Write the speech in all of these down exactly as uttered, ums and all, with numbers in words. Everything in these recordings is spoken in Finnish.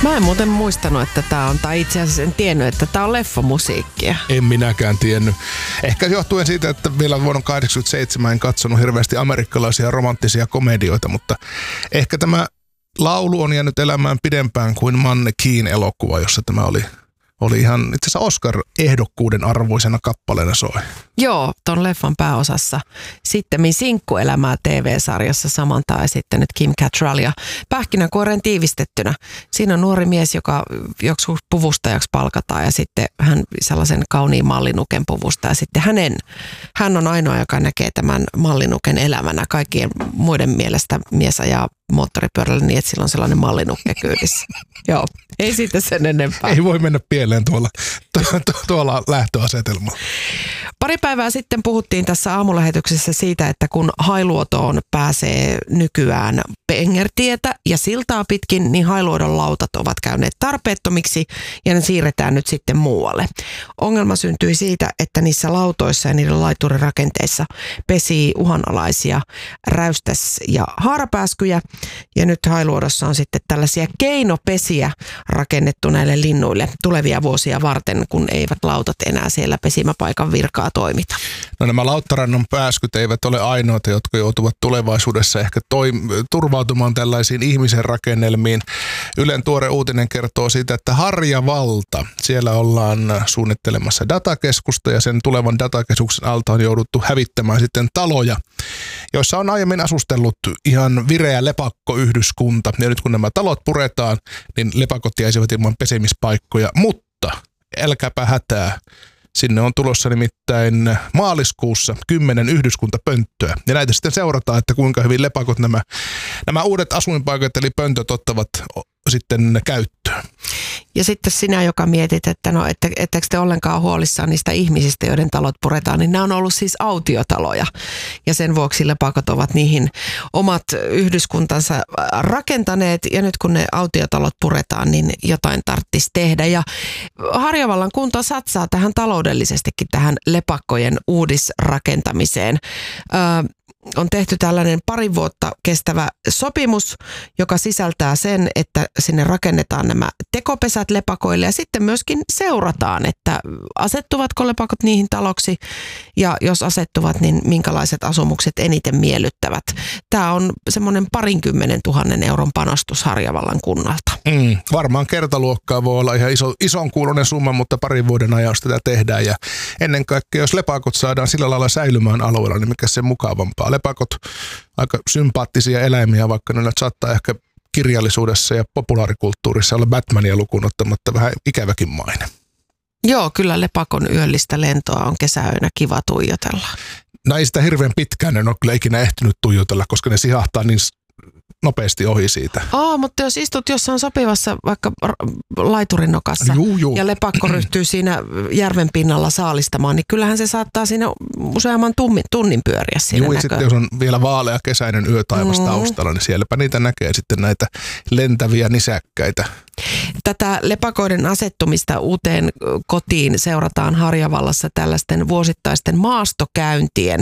Mä en muuten muistanut, että tää on, tai itse asiassa en tiennyt, että tää on leffamusiikkia. En minäkään tiennyt. Ehkä johtuen siitä, että vielä vuonna kahdeksankymmentäseitsemän en katsonut hirveästi amerikkalaisia romanttisia komedioita, mutta ehkä tämä laulu on jäänyt elämään pidempään kuin Mannequin elokuva, jossa tämä oli, oli ihan itse asiassa Oscar-ehdokkuuden arvoisena kappaleena soi. Joo, ton leffan pääosassa sittemmin Sinkkuelämää T V-sarjassa Samantha esittänyt Kim Cattrall ja Pähkinänkuoreen tiivistettynä. Siinä on nuori mies, joka joku puvustajaksi palkataan ja sitten hän sellaisen kauniin mallinuken puvusta ja sitten hänen, hän on ainoa, joka näkee tämän mallinuken elämänä. Kaikkien muiden mielestä mies ajaa moottoripyörällä niin, että sillä on sellainen mallinukke kyydissä. Joo, ei siitä sen enempää. Ei voi mennä pieleen tuolla, tu- tu- tuolla lähtöasetelmalla. Pari päivää sitten puhuttiin tässä aamulähetyksessä siitä, että kun Hailuotoon pääsee nykyään Pengertietä ja siltaa pitkin, niin Hailuodon lautat ovat käyneet tarpeettomiksi ja ne siirretään nyt sitten muualle. Ongelma syntyi siitä, että niissä lautoissa ja niiden laiturirakenteissa pesii uhanalaisia räystäs- ja haarapääskyjä ja nyt Hailuodossa on sitten tällaisia keinopesiä rakennettu näille linnuille tulevia vuosia varten, kun eivät lautat enää siellä pesimäpaikan virkaa toimita. No nämä lauttarannon pääskyt eivät ole ainoita, jotka joutuvat tulevaisuudessa ehkä toim- turvautumaan tällaisiin ihmisen rakennelmiin. Ylen tuore uutinen kertoo siitä, että Harjavalta, siellä ollaan suunnittelemassa datakeskusta ja sen tulevan datakeskuksen alta on jouduttu hävittämään sitten taloja, joissa on aiemmin asustellut ihan vireä lepakkoyhdyskunta. Ja nyt kun nämä talot puretaan, niin lepakot jäisivät ilman pesemispaikkoja, mutta älkääpä hätää. Sinne on tulossa nimittäin maaliskuussa kymmenen yhdyskuntapönttöä. Ja näitä sitten seurataan, että kuinka hyvin lepakot nämä, nämä uudet asuinpaikat eli pöntöt ottavat sitten käyttöön. Ja sitten sinä, joka mietit, että no, ette, etteikö te ollenkaan huolissaan niistä ihmisistä, joiden talot puretaan, niin nämä on ollut siis autiotaloja. Ja sen vuoksi lepakot ovat niihin omat yhdyskuntansa rakentaneet. Ja nyt kun ne autiotalot puretaan, niin jotain tarvitsisi tehdä. Ja Harjavallan kunta satsaa tähän taloudellisestikin tähän lepakkojen uudisrakentamiseen. Öö, on tehty tällainen pari vuotta kestävä sopimus, joka sisältää sen, että sinne rakennetaan nämä tekopesät lepakoille ja sitten myöskin seurataan, että asettuvatko lepakot niihin taloksi ja jos asettuvat, niin minkälaiset asumukset eniten miellyttävät. Tämä on semmoinen parinkymmenen tuhannen euron panostus Harjavallan kunnalta. Mm, varmaan kertaluokkaa voi olla ihan iso, ison kuuloinen summa, mutta parin vuoden ajan tätä tehdään ja ennen kaikkea, jos lepakot saadaan sillä lailla säilymään alueella, niin mikä se mukavampaa. Lepakot aika sympaattisia eläimiä, vaikka ne saattaa ehkä kirjallisuudessa ja populaarikulttuurissa olla Batmania lukuun ottamatta vähän ikäväkin maine. Joo, kyllä lepakon yöllistä lentoa on kesäyönä kiva tuijotella. No ei sitä hirveän pitkään, en ole kyllä ikinä ehtinyt tuijotella, koska ne sihahtaa niin nopeasti ohi siitä. Aa, mutta jos istut jossain sopivassa vaikka laiturin nokassa juu, juu. ja lepakko ryhtyy siinä järven pinnalla saalistamaan, niin kyllähän se saattaa siinä useamman tunnin, tunnin pyöriä siinä. Juu, ja sitten jos on vielä vaalea kesäinen yötaivas mm. taustalla, niin sielläpä niitä näkee sitten näitä lentäviä nisäkkäitä. Tätä lepakoiden asettumista uuteen kotiin seurataan Harjavallassa tällaisten vuosittaisten maastokäyntien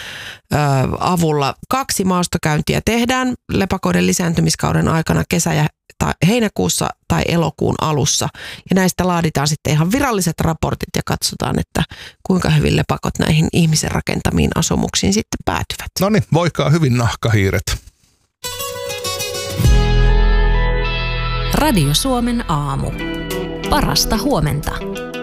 ö, avulla. Kaksi maastokäyntiä tehdään lepakoiden lisääntymiskauden aikana kesä- ja tai heinäkuussa tai elokuun alussa. Ja näistä laaditaan sitten ihan viralliset raportit ja katsotaan, että kuinka hyvin lepakot näihin ihmisen rakentamiin asumuksiin sitten päätyvät. No niin, voikaa hyvin nahkahiiret. Radio Suomen aamu. Parasta huomenta.